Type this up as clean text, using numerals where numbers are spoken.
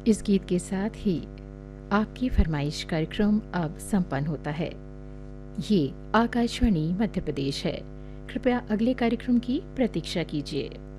इस गीत के साथ ही आपकी फरमाइश कार्यक्रम अब संपन्न होता है। ये आकाशवाणी मध्य प्रदेश है। कृपया अगले कार्यक्रम की प्रतीक्षा कीजिए।